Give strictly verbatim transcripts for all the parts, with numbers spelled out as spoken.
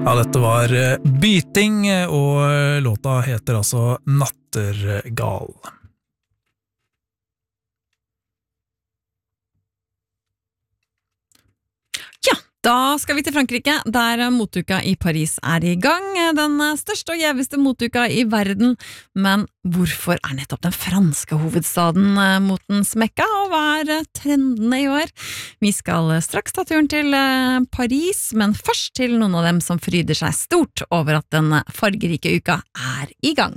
Ja, dette var Byting, og låta heter altså Nattergal. Ja, da skal vi til Frankrike, der motuka i Paris er i gang. Den største og gjeveste motuka i verden. Men hvorfor er nettopp den franske hovedstaden motens mekka, og hva er trendene i år? Vi skal straks ta turen til Paris, men først til noen av dem som fryder seg stort over at den fargerike uka er i gang.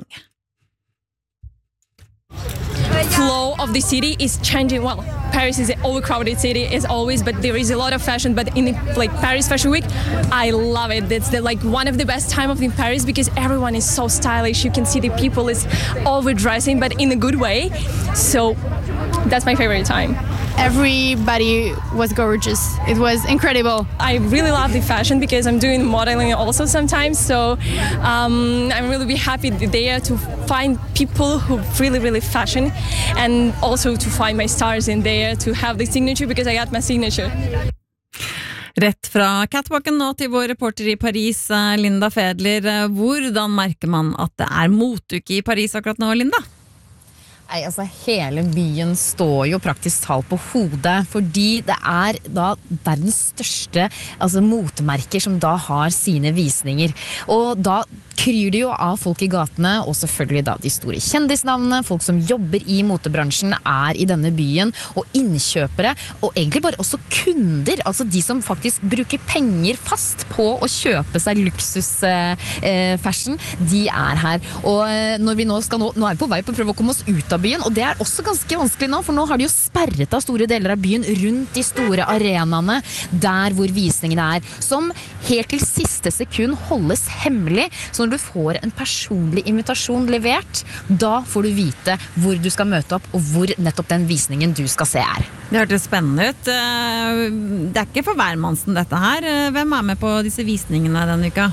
Flow of the city is changing. Well, Paris is an overcrowded city as always, but there is a lot of fashion. But in the, like Paris Fashion Week, I love it. It's the, like one of the best time of in Paris because everyone is so stylish. You can see the people is overdressing, but in a good way. So that's my favorite time. Everybody was gorgeous. It was incredible. I really love the fashion because I'm doing modeling also sometimes. So um, I'm really be happy there to find people who really, really fashion, and also to find my stars in there to have the signature because I got my signature. Rett fra catwalken nå til vår reporter i Paris, Linda Fedler. Hvordan merker man at det er motuke i Paris akkurat nå, Linda? Nei, altså hele byen står jo praktisk talt på hodet, fordi det er da verdens største altså motemerker som da har sine visninger. Og da kryr det jo av folk i gatene, og selvfølgelig da de store kjendisnavnene, folk som jobber i motebransjen er i denne byen, og innkjøpere, og egentlig bare også kunder, altså de som faktisk bruker penger fast på å kjøpe seg luksusfashion, eh, de er her. Og når vi nå skal nå, nå er vi på vei på å prøve å komme oss ut av byen, og det er også ganske vanskelig nå, for nå har de jo sperret av store deler av byen rundt de store arenaene, der hvor visningene er, som helt til siste sekund holdes hemmelig. Så når du får en personlig invitasjon levert, da får du vite hvor du skal møte opp, og hvor nettopp den visningen du skal se er. Det hørtes spennende ut. Det er ikke for hvermannsen dette her. Hvem er med på disse visningene denne uka?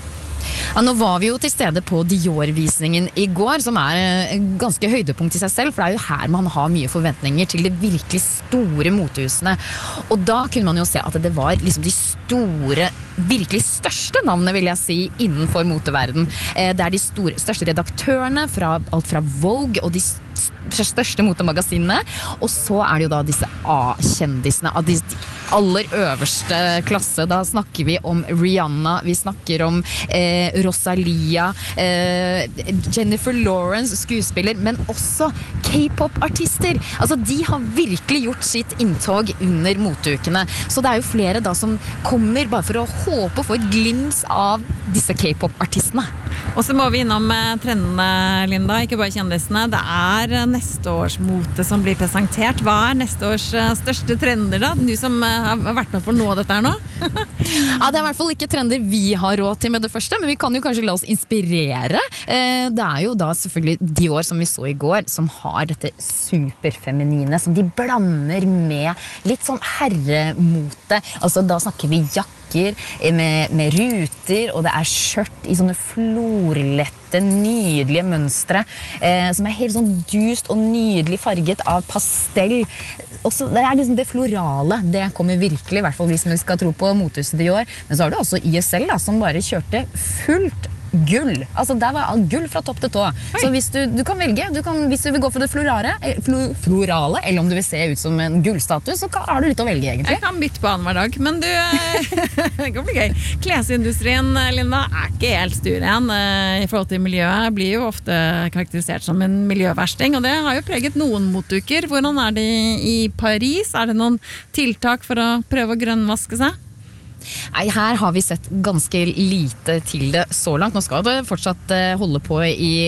Ja, nå var vi jo til stede på Dior-visningen i går, som er ganske høydepunkt i seg selv, for det er jo her man har mye forventninger til de virkelig store motehusene. Og da kunne man jo se at det var liksom de store, virkelig største navnene, vil jeg si, innenfor moteverden. Det er de store, største redaktørene, fra, alt fra Vogue og de største motemagasinene, og så er det jo da disse A-kjendisene av de aller øverste klasse. Da snakker vi om Rihanna, vi snakker om eh, Rosalia, eh, Jennifer Lawrence, skuespiller, men også K-pop-artister. Altså, de har virkelig gjort sitt inntog under moteukene. Så det er jo flere da som kommer bare for å håpe å få et glimt av disse K-pop-artistene. Og så må vi innom trendene, Linda, ikke bare kjendisene. Det er neste års mote som blir presentert. Hva er neste års største trender da? Du som har vært med på noe av dette her nå? Ja, det er i hvert fall ikke trender vi har råd til med det første, men vi kan jo kanskje la oss inspirere. Det er jo da selvfølgelig Dior som vi så i går, som har dette superfeminine, som de blander med litt sånn herremote. Altså da snakker vi jakke, Med, med ruter, og det er skjørt i sånne florlette, nydelige mønstre, eh, som er helt sånn dust og nydelig farget av pastell. Også, det er liksom det florale, det kommer virkelig, i hvert fall hvis vi skal tro på motehuset i år. Men så har du også Y S L da, som bare kjørte fullt gull. Altså der var gull fra topp til tå. Oi. Så hvis du, du kan velge, du kan, hvis du vil gå for det florale, flo, florale, eller om du vil se ut som en gullstatus, så kan, har du litt å velge egentlig. Jeg kan bytte på annen hver dag, men du, det kan bli gøy. Klesindustrien, Linda, er ikke helt styr igjen i forhold til miljøet. Blir jo ofte karakterisert som en miljøversting, og det har jo preget noen motuker. Hvordan er det i Paris? Er det noen tiltak for å prøve å grønnvaske seg? Nei, her har vi sett ganske lite til det så langt. Nå skal det fortsatt holde på i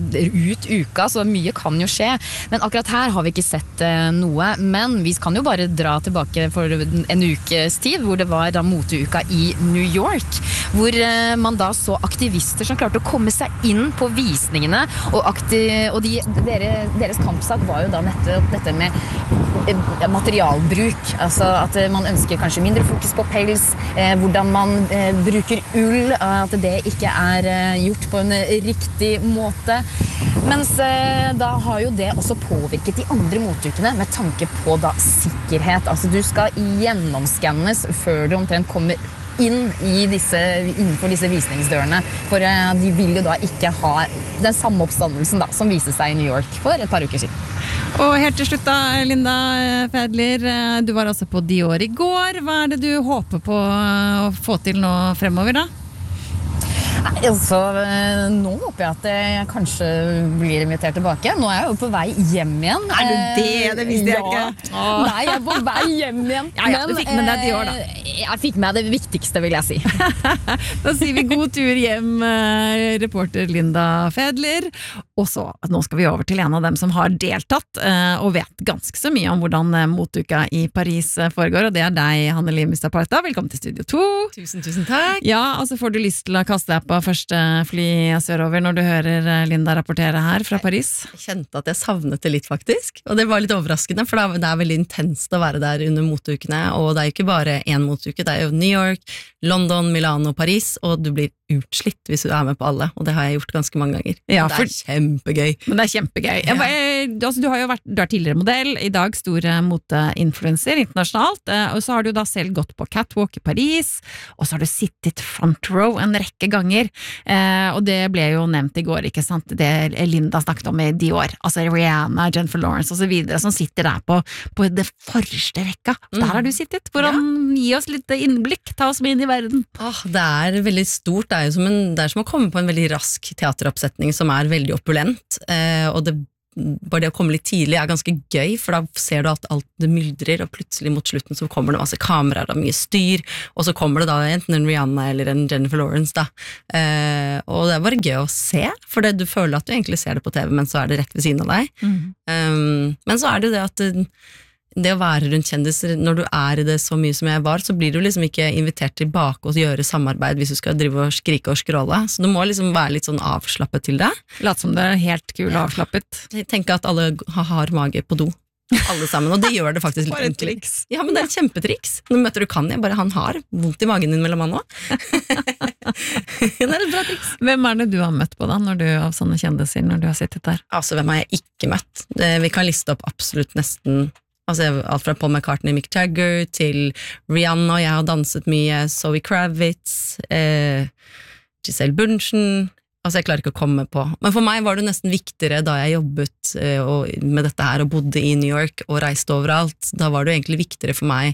ut uka, så mye kan jo skje. Men akkurat her har vi ikke sett noe. Men vi kan jo bare dra tilbake for en ukes tid, hvor det var da moteuka i New York, hvor man da så aktivister som klarte å komme seg inn på visningene, og, aktiv, og de, dere, deres kampsak var jo da nettopp dette med materialbruk. Altså at man ønsker kanskje mindre fokus på pels, Eh, hvordan man eh, bruker ull, at det ikke er eh, gjort på en riktig måte. Mens eh, da har jo det også påvirket de andre motukene med tanke på da sikkerhet. Altså du skal gjennomskannes før du omtrent kommer inn i disse, innenfor disse visningsdørene. For uh, de vil jo da ikke ha den samme oppstandelsen da, som viste seg i New York for et par uker siden. Og helt til slutt da, Linda Fädler, du var altså på Dior i går. Hva er det du håper på å få til nå fremover da? Altså, nå håper jeg at jeg kanskje blir invitert tilbake. Nå er jeg jo på vei hjem igjen. Er du det? Det visste jeg ja. ikke. Åh. Nei, jeg er på vei hjem igjen. Ja, ja, du fikk med deg Dior da. Jeg fikk med det viktigste, vil jeg si. Da sier vi god tur hjem, reporter Linda Fädler. Og så, nå skal vi over til en av dem som har deltatt og vet ganske så mye om hvordan motuka i Paris foregår, og det er deg, Hanne-Liv Mustad-Parta. Velkommen til Studio to. Tusen, tusen takk. Ja, altså får du lyst til å kaste deg på første fly sørover når du hører Linda rapportere her fra Paris? Jeg kjente at jeg savnet det litt faktisk, og det var litt overraskende, for det er veldig intenst å være der under motukene, og det er jo ikke bare én motuke, det er jo New York, London, Milano, Paris, og du blir utslitt hvis du er med på alle, og det har jeg gjort ganske mange ganger. Ja, det er for... kjempegøy. Men det er kjempegøy. Ja. Jeg, altså, du har jo vært du er tidligere modell, i dag stor moteinfluencer internasjonalt, og så har du da selv gått på catwalk i Paris, og så har du sittet front row en rekke ganger, eh, og det ble jo nevnt i går, ikke sant? Det Linda snakket om i Dior, altså Rihanna, Jennifer Lawrence og så videre, som sitter der på, på det forreste rekka. Så der har du sittet. Hvordan ja. Gi oss litt innblikk, ta oss med inn i verden. Åh, det er veldig stort, det er jo som, en, det er som å komme på en veldig rask teateroppsetning som er veldig opulent, eh, og det bare det å komme litt tidlig er ganske gøy, for da ser du at alt det myldrer, og plutselig mot slutten så kommer det masse kameraer og mye styr, og så kommer det da enten en Rihanna eller en Jennifer Lawrence da, eh, og det er bare gøy å se, for det, du føler at du egentlig ser det på T V, men så er det rett ved siden av deg. Mm. Um, men så er det jo det at det å være rundt kjendiser, når du er i det så mye som jeg var, så blir du liksom ikke invitert tilbake og gjøre samarbeid hvis du skal drive og skrike og skråle, så du må liksom være litt sånn avslappet til det. Lat som det er helt kul og avslappet. Jeg tenker at alle har mage på do, alle sammen, og det gjør det faktisk litt bare et triks. Ja, men det er et kjempetriks. Nå møter du Kanye, bare han har vondt i magen din mellom han også. Det er et bra triks. Hvem er det du har møtt på da, når du av sånne kjendiser, når du har sittet der? Altså, hvem har jeg ikke møtt? Det, vi kan liste opp absolutt nesten altså, alt fra Paul McCartney, Mick Jagger til Rihanna, jeg har danset mye, Zoe Kravitz, eh, Giselle Bundchen, altså jeg klarer ikke å komme på. Men for meg var det nesten viktigere da jeg jobbet eh, og, med dette her og bodde i New York og reiste overalt, da var det egentlig viktigere for meg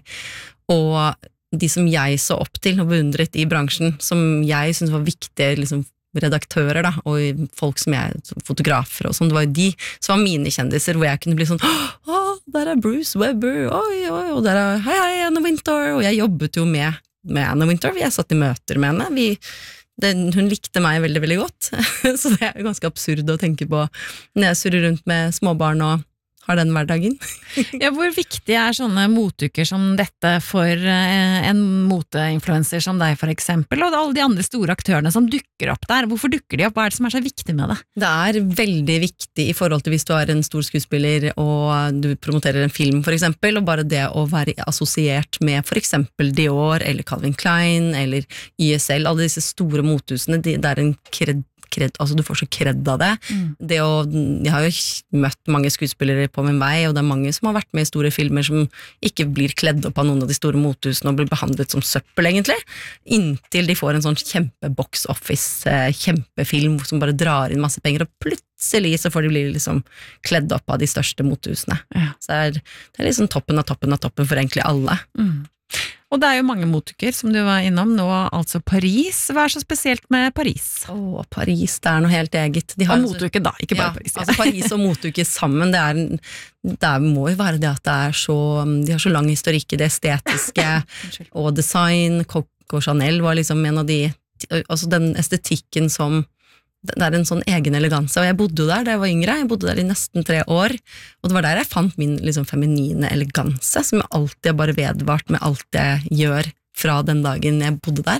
og de som jeg så opp til og beundret i bransjen, som jeg synes var viktige liksom, redaktører da, og folk som jeg, fotografer og sånn, det var jo de som var mine kjendiser, hvor jeg kunne bli sånn, åh, der er Bruce Webber, oi, oi, og der er, hei, hei, Anna Wintour, og jeg jobbet jo med, med Anna Wintour, jeg satt i møter med henne, vi, det, hun likte meg veldig, veldig godt, så det er jo ganske absurd å tenke på, når jeg surrer rundt med småbarn og har den hverdagen. Ja, hvor viktig er sånne motuker som dette for eh, en moteinfluencer som deg for eksempel, og alle de andre store aktørene som dukker opp der? Hvorfor dukker de opp? Hva er det som er så viktig med det? Det er veldig viktig i forhold til hvis du er en stor skuespiller og du promoterer en film for eksempel, og bare det å være assosiert med for eksempel Dior eller Calvin Klein eller Y S L, alle disse store mothusene, det er en kred Kred, altså du får så kred av det. Mm. det å, jeg har jo møtt mange skuespillere på min vei, og det er mange som har vært med i store filmer som ikke blir kledd opp av noen av de store mothusene og blir behandlet som søppel egentlig, inntil de får en sånn kjempe box office, kjempefilm som bare drar inn masse penger, og plutselig så får de bli liksom kledd opp av de største mothusene. Ja. Så det er, det er liksom toppen av toppen av toppen for egentlig alle. Mm. Og det er jo mange motuker som du var innom nå, altså Paris. Hva er så spesielt med Paris? Åh, Paris, det er noe helt eget. De har og motuke da, ikke bare ja, Paris. Ja. Altså Paris og motuke sammen, det, er, det må jo være det at det er så, de har så lang historikk i det estetiske, og design. Coco Chanel var liksom en av de, altså den estetikken som det er en sånn egen eleganse, og jeg bodde jo der da jeg var yngre, jeg bodde der i nesten tre år, og det var der jeg fant min liksom feminine eleganse, som jeg alltid har bare vedvart med alt jeg gjør fra den dagen jeg bodde der.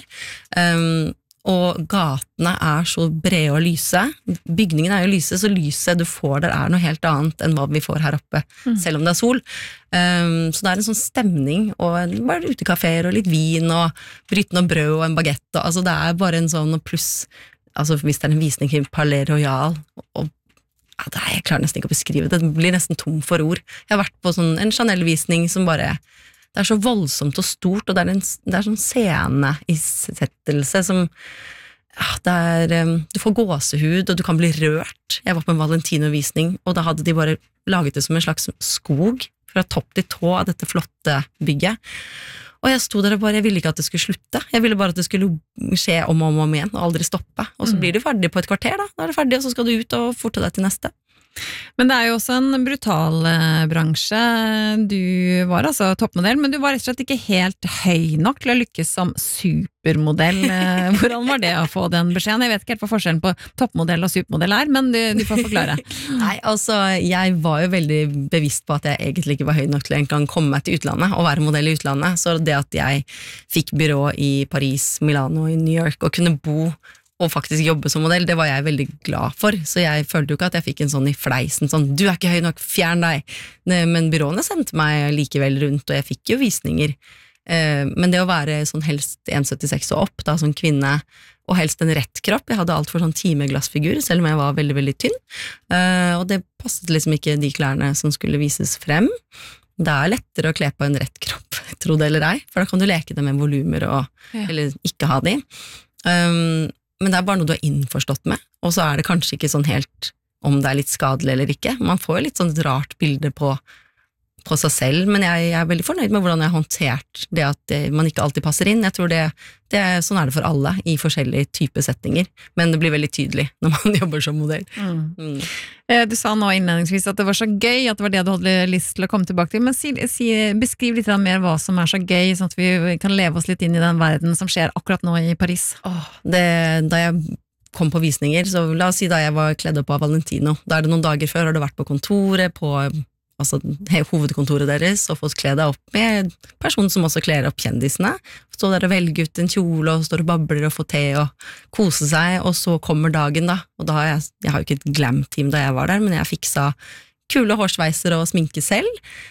Um, og gatene er så brede og lyse, bygningen er jo lyse, så lyset du får der er noe helt annet enn hva vi får her oppe, mm. selv om det er sol. Um, så det er en sånn stemning, og bare utekaféer og litt vin, og brytende og brød og en baguette, og, altså det er bare en sånn pluss. Altså hvis det er en visning i Palais Royal, og ja, det er, jeg klarer nesten ikke å beskrive det, det blir nesten tom for ord. Jeg har vært på sånn, en Chanel-visning som bare, det er så voldsomt og stort, og det er en det er sånn sceneisettelse som ja, det er, du får gåsehud, og du kan bli rørt. Jeg var på en Valentino-visning, og da hadde de bare laget det som en slags skog fra topp til tå av dette flotte bygget. Og jeg sto der og bare, jeg ville ikke at det skulle slutte. Jeg ville bare at det skulle skje om og om, om igjen, og aldri stoppe. Og så blir du ferdig på et kvarter, da. Da er du ferdig, og så skal du ut og forte deg til neste. Men det er jo også en brutal eh, bransje. Du var altså toppmodell, men du var rett og slett ikke helt høy nok til å lykkes som supermodell. Eh, hvordan var det å få den beskjeden? Jeg vet ikke helt hva forskjellen på toppmodell og supermodell er, men du, du får forklare. Nei, altså, jeg var jo veldig bevisst på at jeg egentlig ikke var høy nok til å en gang komme meg til utlandet, og være modell i utlandet. Så det at jeg fikk byrå i Paris, Milano, i New York, og kunne bo og faktisk jobbe som modell, det var jeg veldig glad for, så jeg følte jo ikke at jeg fikk en sånn i fleisen, sånn, du er ikke høy nok, fjern deg, men byråene sendte meg likevel rundt, og jeg fikk jo visninger, men det å være sånn helst en komma syttiseks og opp, da, som kvinne, og helst en rett kropp, jeg hadde alt for sånn timeglassfigur, selv om jeg var veldig, veldig tynn, og det passet liksom ikke de klærne som skulle vises frem. Det er lettere å kle på en rett kropp, tro det eller ei, for da kan du leke det med volumer, og, ja. Eller ikke ha de. Um, Men det er bare noe du er innforstått med, og så er det kanskje ikke sånn helt om det er litt skadelig eller ikke. Man får jo litt sånn et rart bilde på, på seg selv, men jeg, jeg er veldig fornøyd med hvordan jeg har håndtert det at det, man ikke alltid passer inn. Jeg tror det, det er, sånn er det for alle i forskjellige typer settinger, men det blir veldig tydelig når man jobber som modell. Mm. Mm. Du sa nå innledningsvis at det var så gøy, at det var det du hadde lyst til å komme tilbake til, men si, si, beskriv litt mer hva som er så gøy, sånn at vi kan leve oss litt inn i den verden som skjer akkurat nå i Paris. Åh, det, da jeg kom på visninger, så la oss si da jeg var kledd opp av Valentino, da er det noen dager før, har du vært på kontoret, på altså hovedkontoret deres, og fått kle deg opp med personen som også kler opp kjendisene, stå der og velge ut en kjole, og står og babler og får te og kose seg, og så kommer dagen da, og da har jeg, jeg har jo ikke et glam-team da jeg var der, men jeg fiksa kule hårsveiser og sminke selv,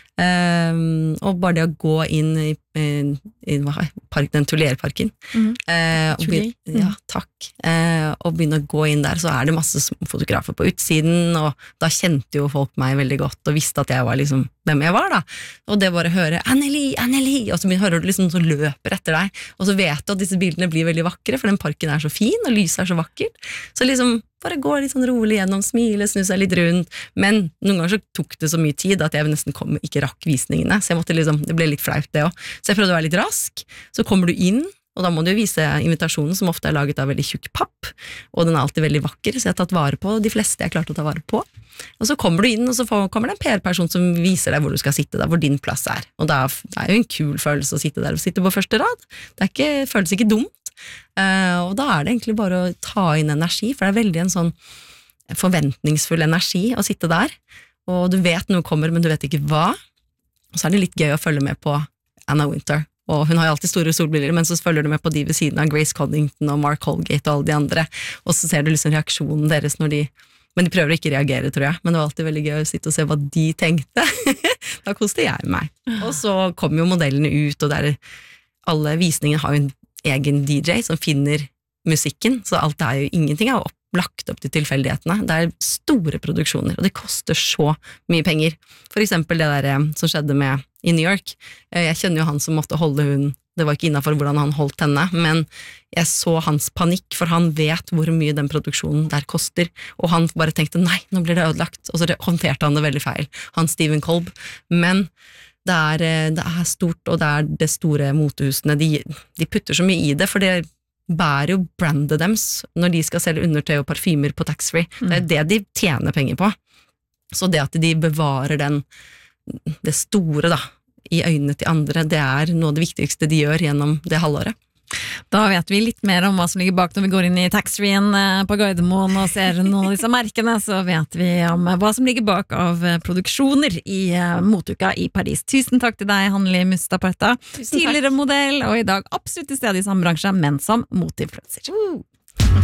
um, og bare det å gå inn i, i, i park, den Tulierparken, mm. uh, og begynne, ja, takk, uh, og begynne å gå inn der, så er det masse fotografer på utsiden, og da kjente jo folk meg veldig godt, og visste at jeg var liksom hvem jeg var da, og det bare å høre Anneli, Anneli, og så hører du liksom så løper etter deg, og så vet du at disse bildene blir veldig vakre, for den parken er så fin, og lyset er så vakkert, så liksom bare gå litt sånn rolig gjennom, smile, snu seg litt rundt, men noen ganger så tok det så mye tid at jeg nesten kom, ikke rakk visningene, så jeg måtte liksom, det ble litt flaut det også, så jeg prøvde å være litt rask, så kommer du inn, og da må du jo vise invitasjonen som ofte er laget av veldig tjukk papp, og den er alltid veldig vakker, så jeg har tatt vare på de fleste jeg klarte å ta vare på, og så kommer du inn, og så kommer det en P R-person som viser deg hvor du skal sitte, der, hvor din plass er, og det er, det er jo en kul følelse å sitte der og sitte på første rad, det er ikke, føles ikke dumt. Uh, og da er det egentlig bare å ta inn energi, for det er veldig en sånn forventningsfull energi å sitte der, og du vet noe kommer, men du vet ikke hva, og så er det litt gøy å følge med på Anna Wintour, og hun har jo alltid store solbriller, men så følger du med på de ved siden av Grace Coddington og Mark Holgate og alle de andre, og så ser du liksom reaksjonen deres når de, men de prøver ikke å reagere, tror jeg, men det var alltid veldig gøy å sitte og se hva de tenkte. Da koste jeg meg. Og så kommer jo modellene ut, og der alle visningene har jo en egen D J som finner musikken, så alt er jo ingenting er jo opp, lagt opp til tilfeldighetene. Det er store produksjoner, og det koster så mye penger. For eksempel det der som skjedde med i New York. Jeg kjenner jo han som måtte holde hun, det var ikke innenfor hvordan han holdt henne, men jeg så hans panikk, for han vet hvor mye den produksjonen der koster, og han bare tenkte, nei, nå blir det ødelagt, og så håndterte han det veldig feil, han Stephen Kolb, men det er, det er stort, og det er det store motehusene, de, de putter så mye i det, for det bærer jo brandet deres når de skal selge undertøy og parfymer på tax-free. Mm. Det er det de tjener penger på. Så det at de bevarer den, det store da, i øynene til andre, det er noe av det viktigste de gjør gjennom det halvåret. Da vet vi litt mer om hva som ligger bak når vi går inn i tax-free-en på Gardermoen og ser noen av disse merkene, så vet vi om hva som ligger bak av produksjoner i motuka i Paris. Tusen takk til deg, Hanli Mustaparta, tidligere modell, og i dag absolutt til stede i samme bransje, men som motinfluencer. Uh.